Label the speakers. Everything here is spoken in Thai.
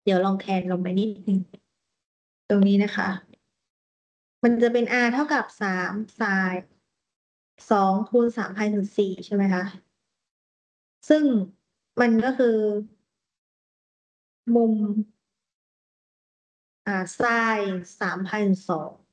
Speaker 1: เดี๋ยวลองแทนลงไปนิดนึงตรงนี้นะคะ มันจะเป็น r เท่ากับ3 sin 2 คูณ 3 พาย 4ใช่ไหมคะซึ่งมันก็คือมุมไซน์3 พาย 2